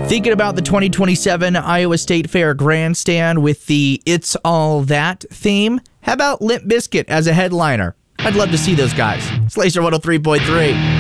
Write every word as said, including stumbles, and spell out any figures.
Thinking about the twenty twenty-seven Iowa State Fair grandstand with the It's All That theme? How about Limp Bizkit as a headliner? I'd love to see those guys. It's Laser one oh three point three.